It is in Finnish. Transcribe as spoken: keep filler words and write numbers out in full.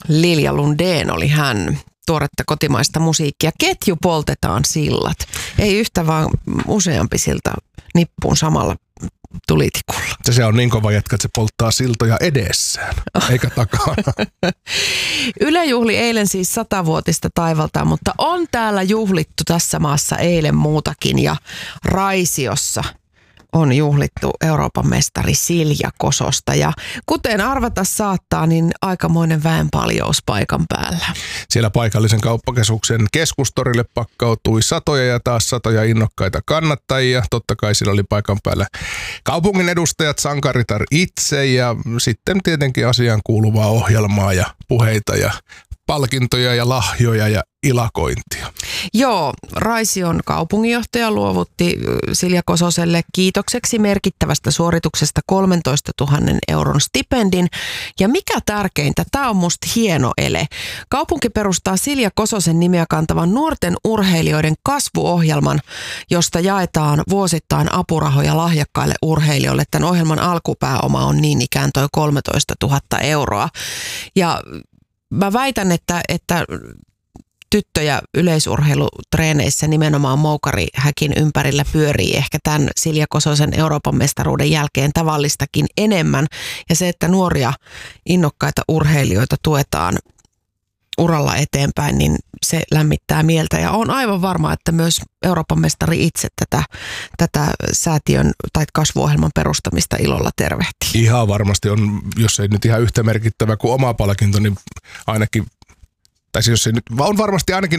Lilja Lundén oli hän. Tuoretta kotimaista musiikkia. Ketju poltetaan sillat. Ei yhtä vaan useampi silta nippuun samalla tulitikulla. Se on niin kova jätkä, että se polttaa siltoja edessään, eikä takana. Yle juhli eilen siis satavuotista taivaltaan, mutta on täällä juhlittu tässä maassa eilen muutakin ja Raisiossa on juhlittu Euroopan mestari Silja Kososta ja kuten arvata saattaa, niin aikamoinen väenpaljous paikan päällä. Siellä paikallisen kauppakeskuksen keskustorille pakkautui satoja ja taas satoja innokkaita kannattajia. Totta kai siellä oli paikan päällä kaupungin edustajat, sankaritar itse ja sitten tietenkin asiaan kuuluvaa ohjelmaa ja puheita ja palkintoja ja lahjoja ja ilakointia. Joo, Raision kaupunginjohtaja luovutti Silja Kososelle kiitokseksi merkittävästä suorituksesta kolmentoistatuhatta euron stipendin. Ja mikä tärkeintä, tämä on musta hieno ele. Kaupunki perustaa Silja Kososen nimeä kantavan nuorten urheilijoiden kasvuohjelman, josta jaetaan vuosittain apurahoja lahjakkaille urheilijoille. Tämän ohjelman alkupääoma on niin ikään toi kolmetoistatuhatta euroa. Ja mä väitän, että, että tyttöjä yleisurheilutreeneissä nimenomaan Moukarihäkin ympärillä pyörii ehkä tämän Silja Kososen Euroopan mestaruuden jälkeen tavallistakin enemmän. Ja se, että nuoria innokkaita urheilijoita tuetaan uralla eteenpäin, niin se lämmittää mieltä. Ja on aivan varma, että myös Euroopan mestari itse tätä, tätä säätiön tai kasvuohjelman perustamista ilolla tervehtii. Ihan varmasti on, jos ei nyt ihan yhtä merkittävä kuin oma palkinto, niin ainakin, tai siis jos ei nyt, on varmasti ainakin